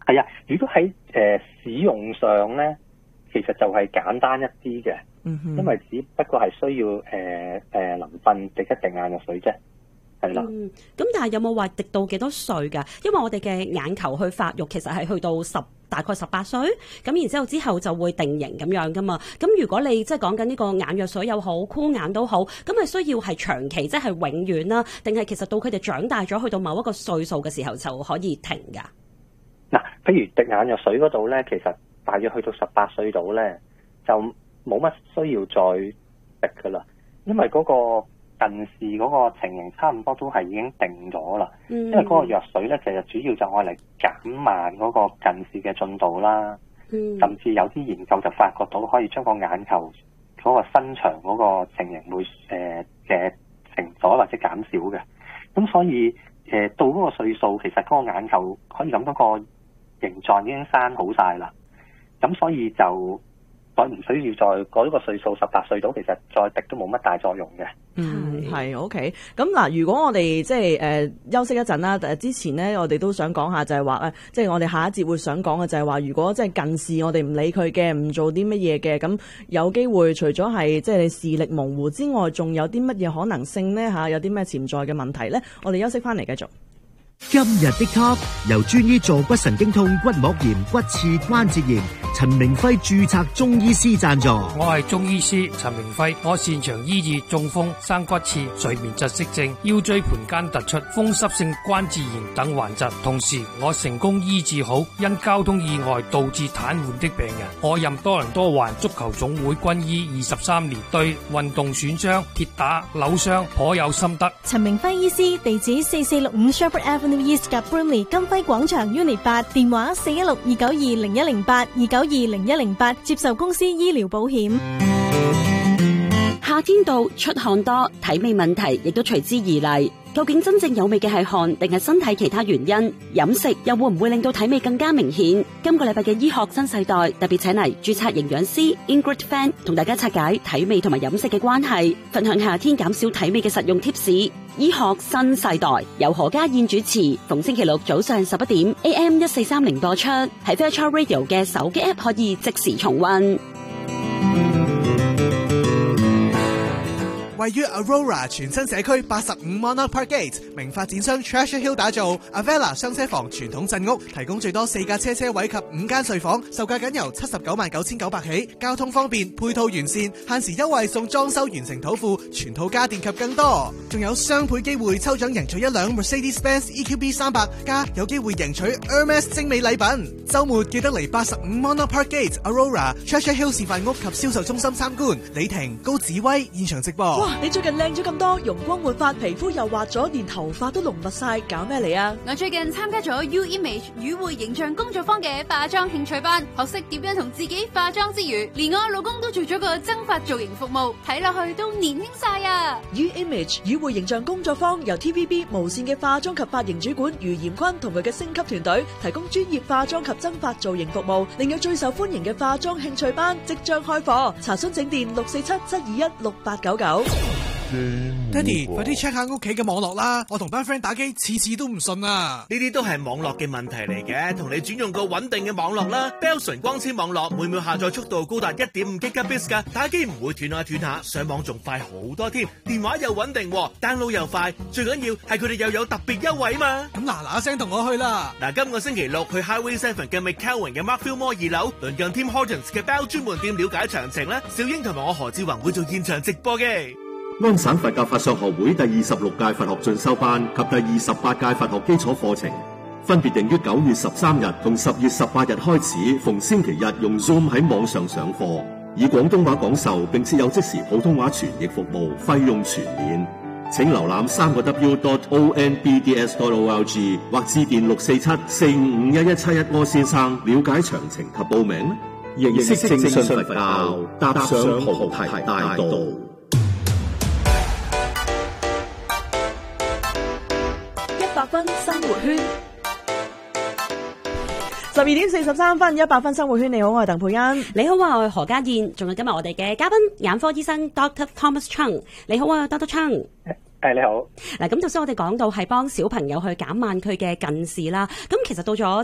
係啊，如果喺使用上咧，其實就係簡單一啲嘅，因為只不過係需要臨瞓滴一滴眼藥水啫，係啦。 咁但係有冇話滴到幾多歲㗎？因為我哋嘅眼球去發育其實係去到大概18歲，咁然之後就會定型咁樣噶嘛。咁如果你即係講緊呢個眼藥水又好，箍眼都好，咁係需要係長期即係永遠啦，定係其實到佢哋長大咗去到某一個歲數嘅時候就可以停㗎？ 嗱，譬如滴眼藥水嗰度咧，其實大約去到18歲度咧，就冇乜需要再滴噶啦，因為嗰個近視嗰個情形差唔多都係已經定咗啦。因為嗰個藥水咧，其實主要就愛嚟減慢嗰個近視嘅進度啦。甚至有啲研究就發覺到可以將個眼球嗰個伸長嗰個情形會嘅停咗或者減少嘅。咁所以到嗰個歲數，其實嗰個眼球可以咁嗰個形狀已經生好晒啦。咁所以就再唔需要再嗰個歲數18歲到，其實再滴都冇乜大作用嘅。 係 OK。咁嗱，如果我哋即係休息一陣啦，之前呢，我哋都想講下就係話即係我哋下一節會想講嘅就係話，如果即係近視我哋唔理佢嘅，唔做啲乜嘢嘅，咁有機會除咗係即係你視力模糊之外，仲有啲乜嘢可能性呢？有啲咩潛在嘅問題呢？我哋休息翻嚟繼續。 今日的 Top 由專醫坐骨神經痛、骨膜炎、骨刺、關節炎陳明輝註冊中醫師贊助。 我係中醫師陳明輝，我擅長醫治中風、生骨刺、睡眠窒息症、腰椎盤間突出、風濕性關節炎等患疾，同時我成功醫治好因交通意外導致癱瘓的病人。我任多倫多環足球總會軍醫23年，對運動損傷、跌打、扭傷頗有心得。 陳明輝醫師，地址4465 Shepherd Avenue East 及 Brimley 金輝廣場 Unit 8，電話416-292-0108 292-0108，接受公司醫療保險。 夏天到，出汗多，體味問題亦都隨之而嚟。究竟真正有味嘅係汗定係身體其他原因？飲食又會唔會令到體味更加明顯？今個禮拜嘅醫學新世代特別請嚟註冊營養師 Ingrid Fan 同大家拆解體味同埋飲食嘅關係，分享夏天減少體味嘅實用貼士。醫學新世代由何家燕主持，逢星期六早上11點 AM 1430播出，喺 Fairchild Radio 嘅手機 App 可以即時重溫。 位於 Aurora 全新社區85 Monarch Park Gate， 名發展商 Treasure Hill 打造 Avella 雙車房傳統鎮屋，提供最多4架車位及5間睡房，售價僅由799900起，交通方便，配套完善，限時優惠送裝修完成土庫、全套家電及更多，仲有雙倍機會抽獎贏取一輛 Mercedes-Benz EQB 300，加有機會贏取 Hermes 精美禮品。週末記得嚟85 Monarch Park Gate Aurora Treasure Hill 示範屋及銷售中心參觀。李婷、高子威現場直播。 哇！你最近靚咗咁多，容光煥發，皮膚又滑咗，連頭髮都濃密晒，搞咩嚟啊？ 我最近參加咗 U Image 語匯形象工作坊嘅化妝興趣班，學識點樣同自己化妝之餘，連我老公都做咗個增髮造型服務，睇落去都年輕晒啊 ！U Image 語匯形象工作坊由 TVB 無線嘅化妝及髮型主管余賢坤同佢嘅星級團隊提供專業化妝及增髮造型服務，另有最受歡迎嘅化妝興趣班即將開課，查詢請電647-721-6899。 爹哋，快啲 check 下屋企嘅網絡啦！我同班 friend 打機，次次都唔順啊！ 呢啲都係網絡嘅問題嚟嘅，同你轉用個穩定嘅網絡啦。Bell 純光纖網絡每秒下載速度高達 1.5 Gbps 噶，打機唔會斷下斷下，上網仲快好多添。電話又穩定，download 又快，最緊要係佢哋又有特別優惠嘛！ 咁嗱聲同我去啦！ 今個星期六去 Highway 7嘅 McCowan 嘅 Mark Fillmore 2樓，鄰近 Tim Hortons 嘅 Bell 專門店了解詳情啦。小英同埋我何志宏會做現場直播嘅。 安省佛教法相學會第26屆佛學進修班及第28屆佛學基礎課程，分別定於9月13日同10月18日開始，逢星期日用 Zoom 喺網上上課，以廣東話講授，並設有即時普通話傳譯服務，費用全免。請瀏覽3w.onbds.org 或致電647-455-1171柯先生了解詳情及報名。認識正信佛教，踏上菩提大道。 100分生活圈 ，12點43分，100分生活圈。你好，我係鄧佩欣。 你好啊，我係何家燕。仲有今日我哋嘅嘉賓，眼科醫生 Dr. Thomas Chung。你好啊 ，Dr. Chung。 你好。 嗱，咁頭先我哋講到係幫小朋友去減慢佢嘅近視啦。咁其實到咗